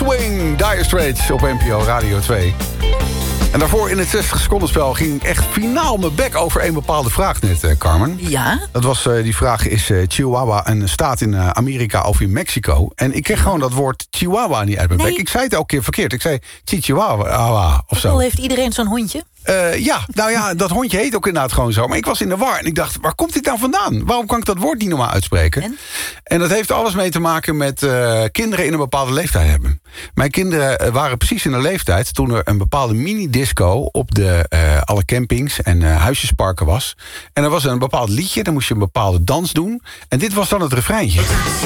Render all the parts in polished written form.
Swing, Dire Straits op NPO Radio 2. En daarvoor in het 60-secondenspel ging ik echt finaal mijn bek over een bepaalde vraag net, Carmen. Ja? Dat was, die vraag, is Chihuahua een staat in Amerika of in Mexico? En ik kreeg gewoon dat woord Chihuahua niet uit mijn bek. Ik zei het elke keer verkeerd. Ik zei Chihuahua of zo. Heeft iedereen zo'n hondje? Dat hondje heet ook inderdaad gewoon zo. Maar ik was in de war en ik dacht, waar komt dit nou vandaan? Waarom kan ik dat woord niet normaal uitspreken? En dat heeft alles mee te maken met kinderen in een bepaalde leeftijd hebben. Mijn kinderen waren precies in de leeftijd toen er een bepaalde mini-disco op alle campings en huisjesparken was. En er was een bepaald liedje, dan moest je een bepaalde dans doen. En dit was dan het refreintje.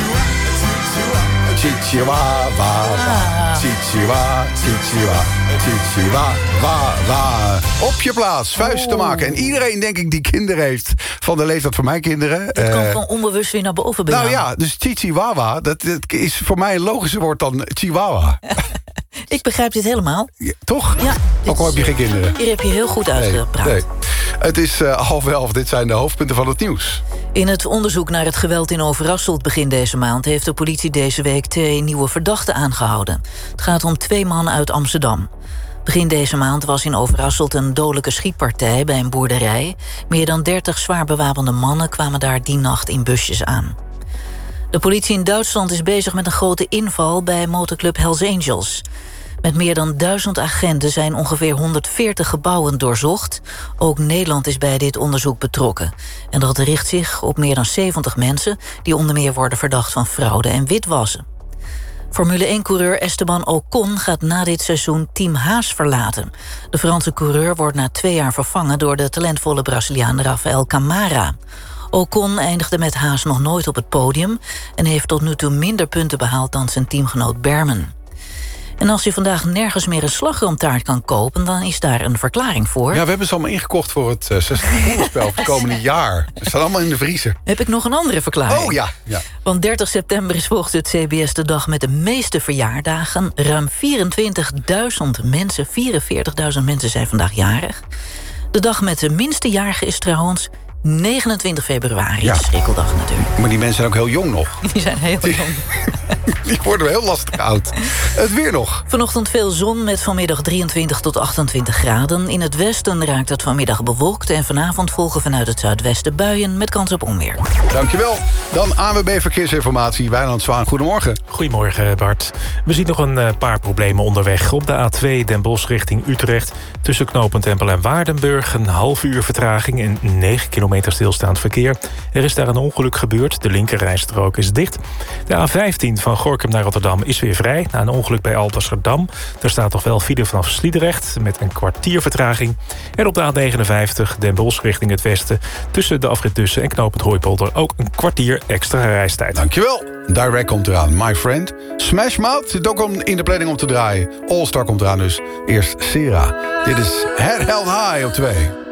Op je plaats, vuist te maken. En iedereen, denk ik, die kinderen heeft van de leeftijd van mijn kinderen. Het komt gewoon onbewust weer naar boven. Nou ja, dus Chihuahua, dat is voor mij een logischer woord dan Chihuahua. Ik begrijp dit helemaal. Ja, toch? Ja. Ook al heb je geen kinderen. Hier heb je heel goed uitgepraat. Nee. Het is 10:30, dit zijn de hoofdpunten van het nieuws. In het onderzoek naar het geweld in Overasselt begin deze maand heeft de politie deze week 2 nieuwe verdachten aangehouden. Het gaat om 2 mannen uit Amsterdam. Begin deze maand was in Overasselt een dodelijke schietpartij bij een boerderij. Meer dan 30 zwaar bewapende mannen kwamen daar die nacht in busjes aan. De politie in Duitsland is bezig met een grote inval bij motorclub Hells Angels. Met meer dan 1000 agenten zijn ongeveer 140 gebouwen doorzocht. Ook Nederland is bij dit onderzoek betrokken. En dat richt zich op meer dan 70 mensen... die onder meer worden verdacht van fraude en witwassen. Formule 1-coureur Esteban Ocon gaat na dit seizoen Team Haas verlaten. De Franse coureur wordt na 2 jaar vervangen... door de talentvolle Braziliaan Rafael Camara. Ocon eindigde met Haas nog nooit op het podium... en heeft tot nu toe minder punten behaald dan zijn teamgenoot Berman. En als je vandaag nergens meer een slagroomtaart kan kopen... dan is daar een verklaring voor. Ja, we hebben ze allemaal ingekocht voor het 60-secondenspel voor het komende jaar. Ze staan allemaal in de vriezer. Heb ik nog een andere verklaring? Oh ja. Want 30 september is volgens het CBS de dag met de meeste verjaardagen. Ruim 24.000 mensen, 44.000 mensen zijn vandaag jarig. De dag met de minste jarige is trouwens 29 februari. Ja. Schrikkeldag natuurlijk. Maar die mensen zijn ook heel jong nog. Die zijn heel jong. Die worden heel lastig oud. Het weer nog. Vanochtend veel zon met vanmiddag 23 tot 28 graden. In het westen raakt het vanmiddag bewolkt... en vanavond volgen vanuit het zuidwesten buien met kans op onweer. Dankjewel. Dan ANWB Verkeersinformatie. Wijnand Zwaan, goedemorgen. Goedemorgen, Bart. We zien nog een paar problemen onderweg. Op de A2 Den Bosch richting Utrecht. Tussen knooppunt Empel en Waardenburg. Een half uur vertraging en 9 kilometer stilstaand verkeer. Er is daar een ongeluk gebeurd. De linkerrijstrook is dicht. De A15 van Gorinchem naar Rotterdam is weer vrij. Na een ongeluk bij Alblasserdam. Er staat nog wel file vanaf Sliedrecht met een kwartier vertraging. En op de A59 Den Bosch richting het westen. Tussen de afrit Dussen en knooppunt Hooipolder ook een kwartier extra reistijd. Dankjewel. Direct komt eraan, my friend. Smash Mouth zit ook in de planning om te draaien. All Star komt eraan dus. Eerst Sera. Dit is Head Held High op 2.